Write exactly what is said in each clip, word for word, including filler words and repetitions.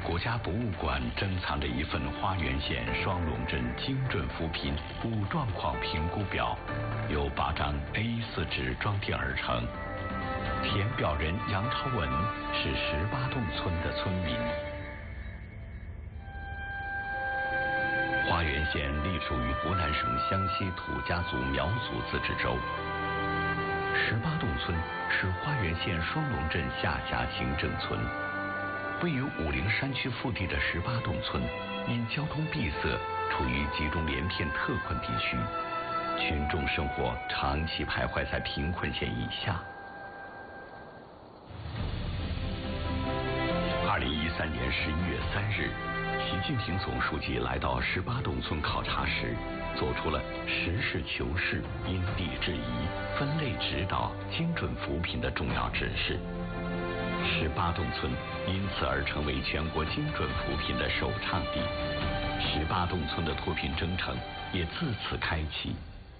国家博物馆珍藏着一份花源县双龙镇精准扶贫五状况评估表，由八张 A 四 纸装订而成。填表人杨超文是十八洞村的村民。花源县隶属于湖南省湘西土家族苗族自治州。十八洞村是花源县双龙镇下辖行政村。位于武陵山区腹地的十八洞村，因交通闭塞，处于集中连片特困地区，群众生活长期徘徊在贫困线以下。二零一三年十一月三日，习近平总书记来到十八洞村考察时，做出了实事求是、因地制宜、分类指导、精准扶贫的重要指示。十八洞村因此而成为全国精准扶贫的首倡地，十八洞村的脱贫征程也自此开启。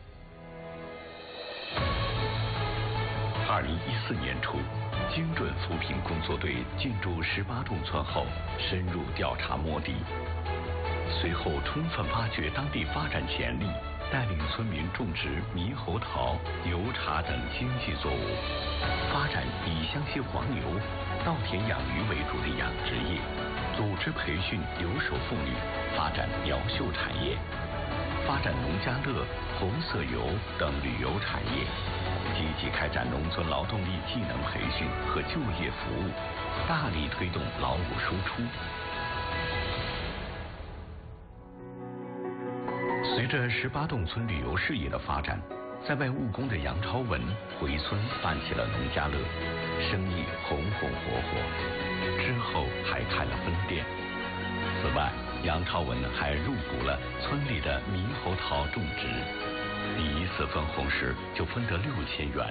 二零一四年初，精准扶贫工作队进驻十八洞村后，深入调查摸底，随后充分发掘当地发展潜力，带领村民种植猕猴桃、油茶等经济作物，发展以湘西黄牛、稻田养鱼为主的养殖业，组织培训留守妇女，发展苗绣产业，发展农家乐、红色油等旅游产业，积极开展农村劳动力技能培训和就业服务，大力推动劳务输出。随着十八洞村旅游事业的发展，在外务工的杨超文回村办起了农家乐，生意红红火火，之后还开了分店。此外，杨超文还入股了村里的猕猴桃种植，第一次分红时就分得六千元。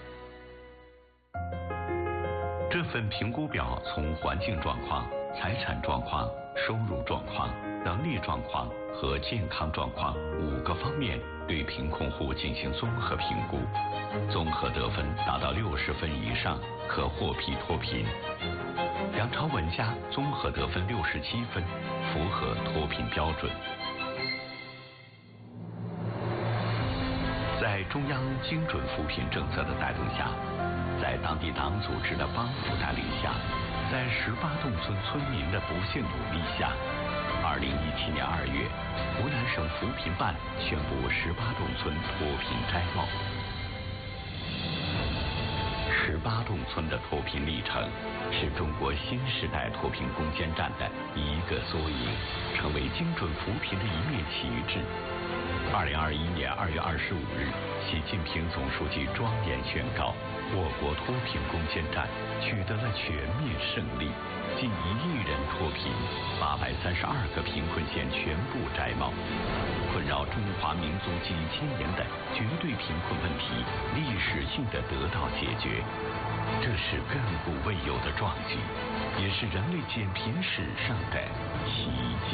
这份评估表从环境状况、财产状况、收入状况、能力状况和健康状况五个方面对贫困户进行综合评估，综合得分达到六十分以上，可获批脱贫。杨超文家综合得分六十七分，符合脱贫标准。在中央精准扶贫政策的带动下，在当地党组织的帮扶带领下，在十八洞村村民的不懈努力下，二零一七年二月，湖南省扶贫办宣布十八洞村脱贫摘帽。十八洞村的脱贫历程，是中国新时代脱贫攻坚战的一个缩影，成为精准扶贫的一面旗帜。二零二一年二月二十五日，习近平总书记庄严宣告，我国脱贫攻坚战取得了全面胜利，近一亿人脱贫，八百三十二个贫困县全部摘帽，困扰中华民族几千年的绝对贫困问题历史性的得到解决。这是亘古未有的壮举，也是人类减贫史上的奇迹。